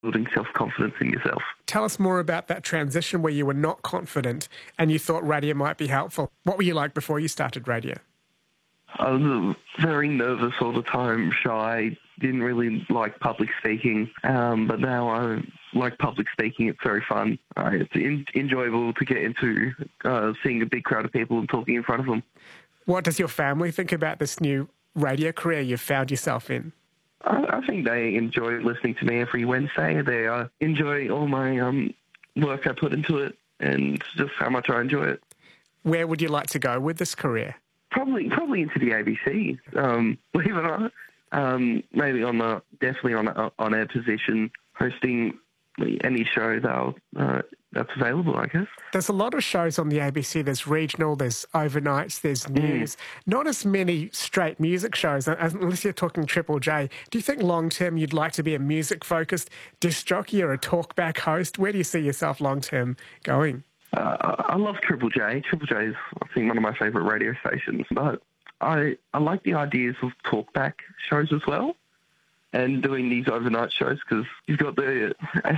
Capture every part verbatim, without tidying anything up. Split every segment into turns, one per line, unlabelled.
building self-confidence in yourself.
Tell us more about that transition where you were not confident and you thought radio might be helpful. What were you like before you started radio?
I was very nervous all the time, shy, didn't really like public speaking, um, but now I like public speaking. It's very fun. Uh, it's in- enjoyable to get into uh, seeing a big crowd of people and talking in front of them.
What does your family think about this new radio career you've found yourself in?
I, I think they enjoy listening to me every Wednesday. They uh, enjoy all my um, work I put into it and just how much I enjoy it.
Where would you like to go with this career?
Probably, probably into the A B C. Um, believe it or not, um, maybe on the definitely on a, on air position, hosting any show that uh, that's available, I guess.
There's a lot of shows on the A B C. There's regional, there's overnights, there's news. Mm. Not as many straight music shows, unless you're talking Triple J. Do you think long-term you'd like to be a music-focused disc jockey or a talkback host? Where do you see yourself long-term going?
Uh, I love Triple J. Triple J is, I think, one of my favourite radio stations. But I I like the ideas of talkback shows as well, and doing these overnight shows, because you've got the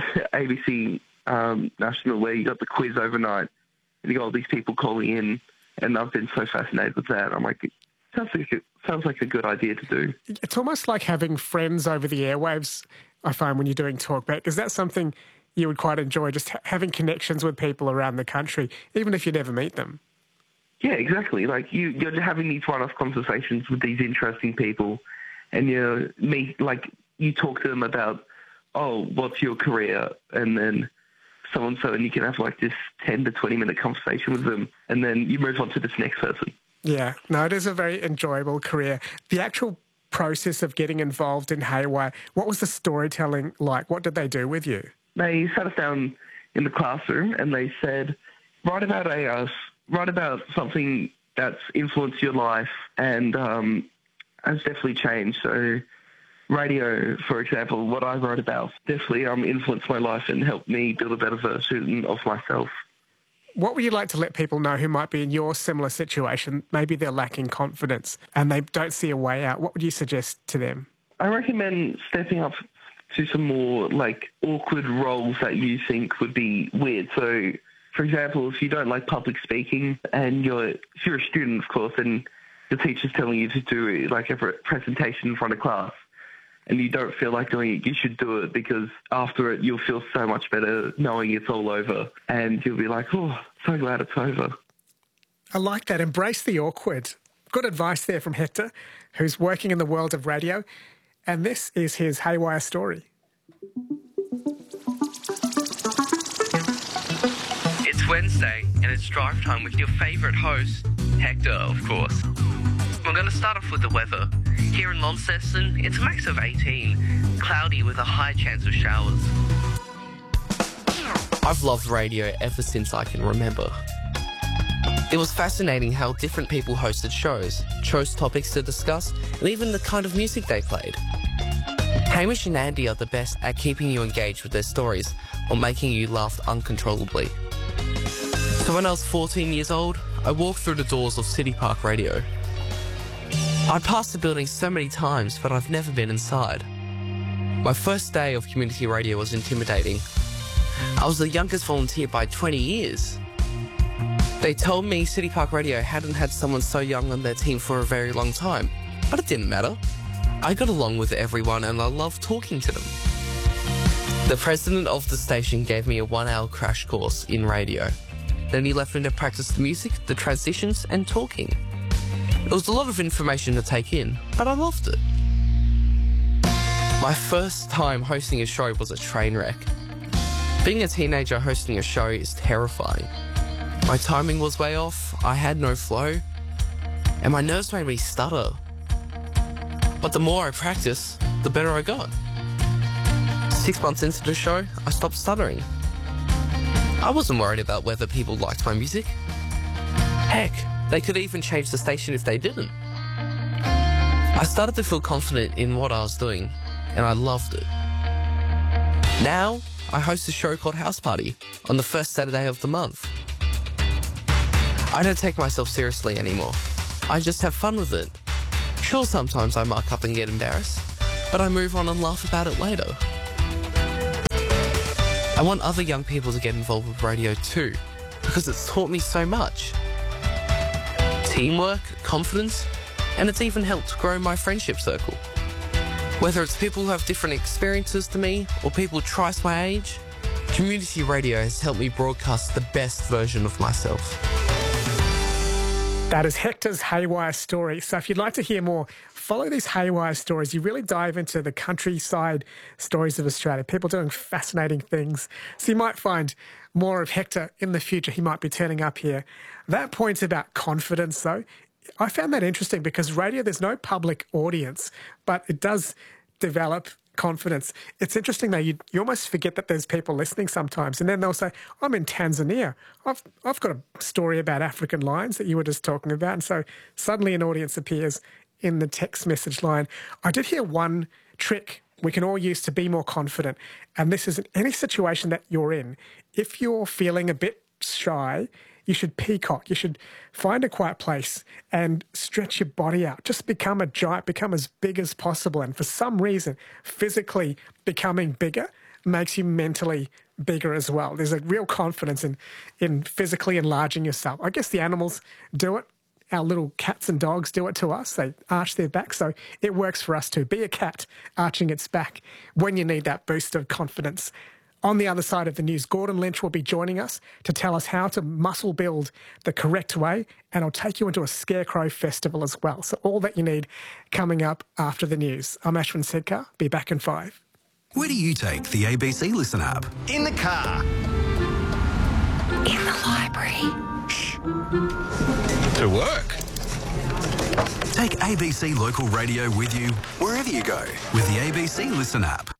A B C um, National where you got the quiz overnight, and you got all these people calling in, and I've been so fascinated with that. I'm like, it sounds like it sounds like a good idea to do. It's
almost like having friends over the airwaves, I find, when you're doing talkback. Is that something you would quite enjoy, just ha- having connections with people around the country, even if you never meet them?
Yeah, exactly. Like you, you're having these one-off conversations with these interesting people, and you meet, like you talk to them about, oh, what's your career, and then so and so, and you can have like this ten to twenty minute conversation with them, and then you move on to this next person. Yeah,
no, it is a very enjoyable career. The actual process of getting involved in Haywire, what was the storytelling like? What did they do with you?
They sat us down in the classroom and they said, write about a, uh, write about something that's influenced your life and um, has definitely changed. So radio, for example, what I wrote about definitely um, influenced my life and helped me build a better version of myself.
What would you like to let people know who might be in your similar situation? Maybe they're lacking confidence and they don't see a way out. What would you suggest to them?
I recommend stepping up to some more like awkward roles that you think would be weird. So, for example, if you don't like public speaking and you're if you're a student, of course, and the teacher's telling you to do like a presentation in front of class, and you don't feel like doing it, you should do it, because after it you'll feel so much better knowing it's all over, and you'll be like, oh, so glad it's over.
I like that. Embrace the awkward. Good advice there from Hector, who's working in the world of radio. And this is his Haywire story.
It's Wednesday, and it's drive time with your favourite host, Hector, of course. We're going to start off with the weather. Here in Launceston, it's a max of eighteen, cloudy with a high chance of showers. I've loved radio ever since I can remember. It was fascinating how different people hosted shows, chose topics to discuss, and even the kind of music they played. Hamish and Andy are the best at keeping you engaged with their stories or making you laugh uncontrollably. So when I was fourteen years old, I walked through the doors of City Park Radio. I'd passed the building so many times, but I've never been inside. My first day of community radio was intimidating. I was the youngest volunteer by twenty years. They told me City Park Radio hadn't had someone so young on their team for a very long time, but it didn't matter. I got along with everyone and I loved talking to them. The president of the station gave me a one-hour crash course in radio. Then he left me to practice the music, the transitions and talking. It was a lot of information to take in, but I loved it. My first time hosting a show was a train wreck. Being a teenager hosting a show is terrifying. My timing was way off, I had no flow, and my nerves made me stutter. But the more I practiced, the better I got. Six months into the show, I stopped stuttering. I wasn't worried about whether people liked my music. Heck, they could even change the station if they didn't. I started to feel confident in what I was doing, and I loved it. Now, I host a show called House Party on the first Saturday of the month. I don't take myself seriously anymore. I just have fun with it. Sure, sometimes I muck up and get embarrassed, but I move on and laugh about it later. I want other young people to get involved with radio too, because it's taught me so much. Teamwork, confidence, and it's even helped grow my friendship circle. Whether it's people who have different experiences to me or people twice my age, community radio has helped me broadcast the best version of myself.
That is Hector's Haywire story. So if you'd like to hear more, follow these Haywire stories. You really dive into the countryside stories of Australia, people doing fascinating things. So you might find more of Hector in the future. He might be turning up here. That point about confidence, though, I found that interesting because radio, there's no public audience, but it does develop confidence. It's interesting though, you, you almost forget that there's people listening sometimes, and then they'll say, I'm in Tanzania. I've, I've got a story about African lions that you were just talking about. And so suddenly an audience appears in the text message line. I did hear one trick we can all use to be more confident, and this is in any situation that you're in. If you're feeling a bit shy, you should peacock. You should find a quiet place and stretch your body out. Just become a giant, become as big as possible. And for some reason, physically becoming bigger makes you mentally bigger as well. There's a real confidence in, in physically enlarging yourself. I guess the animals do it. Our little cats and dogs do it to us. They arch their back. So it works for us too. Be a cat arching its back when you need that boost of confidence. On the other side of the news, Gordon Lynch will be joining us to tell us how to muscle build the correct way, and I'll take you into a Scarecrow festival as well. So all that you need coming up after the news. I'm Ashwin Sedkar. Be back in five.
Where do you take the A B C Listen app?
In the car.
In the library.
Shh. To work.
Take A B C Local Radio with you wherever you go with the A B C Listen app.